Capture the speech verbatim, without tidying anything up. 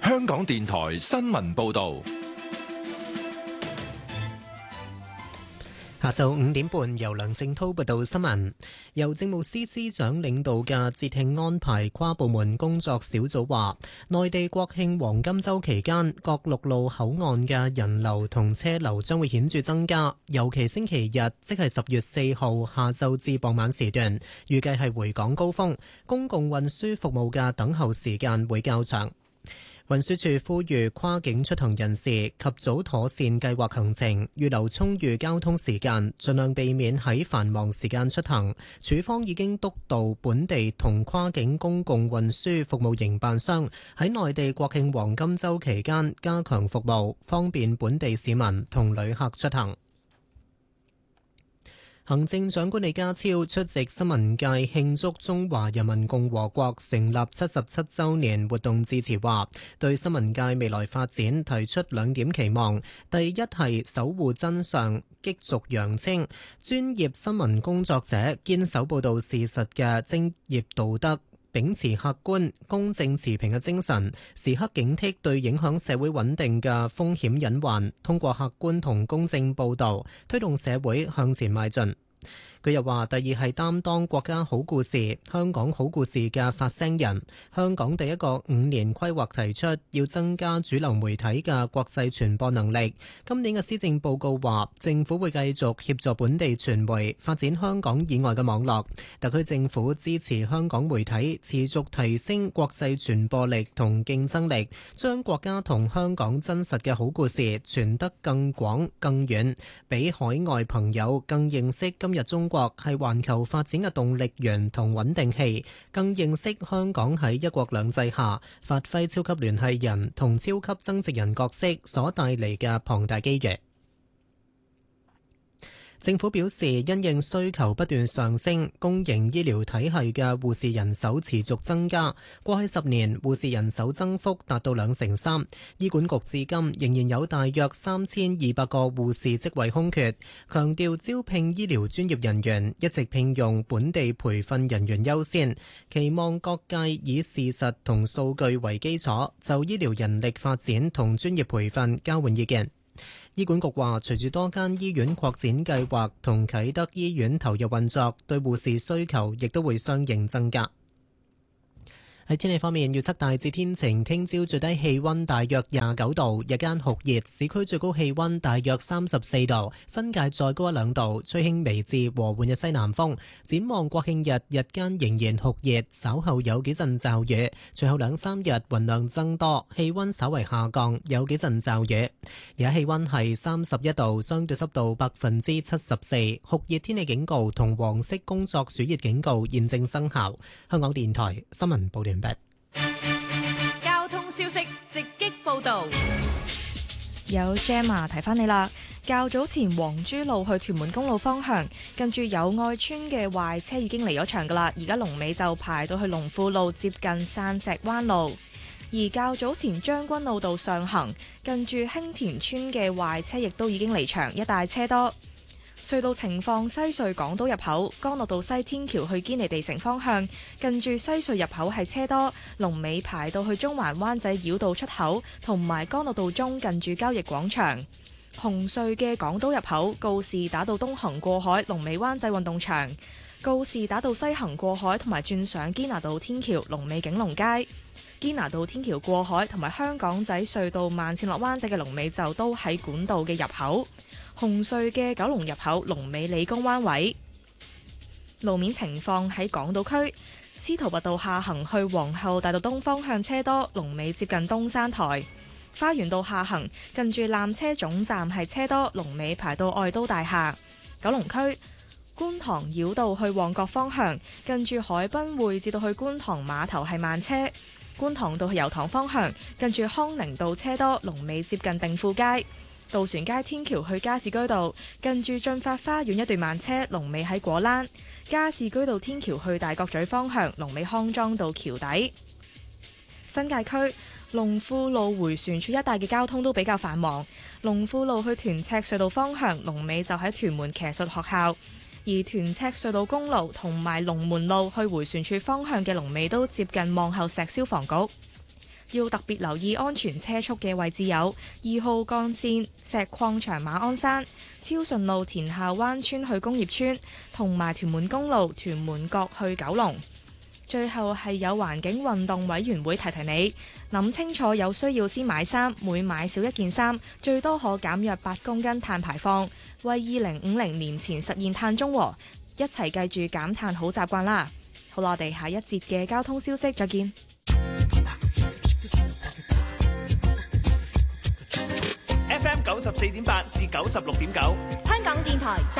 香港電台新聞報道。 下晝五點半，由梁正滔報道新聞。由政務司司長領導嘅節慶安排跨部門工作小組話，內地國慶黃金週期間，各陸路口岸嘅人流同車流將會顯著增加，尤其星期日，即係十月四號下晝至傍晚時段，預計係回港高峰，公共運輸服務嘅等候時間會較長。運輸署呼籲跨境出行人士及早妥善計劃行程，預留充裕交通時間，盡量避免喺繁忙時間出行。署方已經督導本地同跨境公共運輸服務營辦商喺內地國慶黃金週期間加強服務，方便本地市民同旅客出行。行政長官李家超出席新聞界慶祝中華人民共和國成立七十七週年活動致辭話，對新聞界未來發展提出兩點期望。第一係守護真相，激濁揚清，專業新聞工作者堅守報導事實嘅專業道德，秉持客觀、公正、持平嘅精神，時刻警惕對影響社會穩定嘅風險隱患，通過客觀同公正報導，推動社會向前邁進。佢又話：第二係擔當國家好故事、香港好故事嘅發聲人。香港第一個五年規劃提出要增加主流媒體嘅國際傳播能力。今年嘅施政報告話，政府會繼續協助本地傳媒發展香港以外嘅網絡。特區政府支持香港媒體持續提升國際傳播力同競爭力，將國家同香港真實嘅好故事傳得更廣更遠，俾海外朋友更認識今日中國係環球發展嘅動力源同穩定器，更認識香港喺一國兩制下發揮超級聯繫人同超級增值人角色所帶嚟嘅龐大機遇。政府表示，因應需求不斷上升，公營醫療體系嘅護士人手持續增加。過去十年，護士人手增幅達到兩成三。醫管局至今仍然有大約三千二百個護士職位空缺，強調招聘醫療專業人員一直聘用本地培訓人員優先，期望各界以事實同數據為基礎，就醫療人力發展同專業培訓交換意見。醫管局話，隨住多間醫院擴展計劃同啟德醫院投入運作，對護士需求亦都會相應增加。喺天氣方面，預測大致天晴，聽朝最低氣溫大約廿九度，日間酷熱，市區最高氣溫大約三十四度，新界再高一兩度，吹輕微至和緩嘅西南風。展望國慶日，日間仍然酷熱，稍後有幾陣驟雨，隨後兩三日雲量增多，氣溫稍為下降，有幾陣驟雨。而家氣溫係三十一度，相對濕度百分之七十四，酷熱天氣警告同黃色工作暑熱警告現正生效。香港電台新聞報道。 交通消息直擊報道， 有 Gemma 提翻你啦。較早前黃珠路去屯門公路方向，近住友愛村嘅壞車已經離咗場噶啦，而家龍尾就排到去龍富路接近山石灣路。而較早前將軍澳道上行，近住興田村嘅壞車亦都已經離場，一帶車多。隧道情況：西隧港島入口，干諾道西天橋去堅尼地城方向，近住西隧入口係車多，龍尾排到去中環灣仔繞道出口，同埋干諾道中近住交易廣場。紅隧嘅港島入口，告士打道東行過海，龍尾灣仔運動場；告士打道西行過海同埋轉上堅拿道天橋，龍尾景隆街。堅拿道天橋過海同埋香港仔隧道慢線落灣仔嘅龍尾就都喺管道嘅入口。紅隧嘅九龍入口，龍尾理工灣位。路面情況喺港島區，司徒拔道下行去皇后大道東方向車多，龍尾接近東山台。花園道下行近住纜車總站係車多，龍尾排到愛都大廈。九龍區觀塘繞道去旺角方向，近住海濱匯至到去觀塘碼頭係慢車。觀塘道去油塘方向，近住康寧道車多，龍尾接近定富街。渡船街天橋去加士居道，近住駿發花園一段慢車，龍尾喺果欄。加士居道天橋去大角咀方向，龍尾康莊道橋底。新界區龍富路迴旋處一帶嘅交通都比較繁忙。龍富路去屯赤隧道方向，龍尾就喺屯門騎術學校；而屯赤隧道公路同埋龍門路去迴旋處方向嘅龍尾都接近望后石消防局。 要特別留意安全車速嘅位置有二號幹線石礦場馬鞍山、超順路田下灣村去工業村，同埋屯門公路屯門角去九龍。最後係有環境運動委員會提提你，諗清楚有需要先買衫，每買少一件衫，最多可減約八公斤碳排放，為二零五零年前實現碳中和，一齊記住減碳好習慣啦！好啦，我哋下一節嘅交通消息再見。 F M 九十四點八至九十六點九， 香港電台。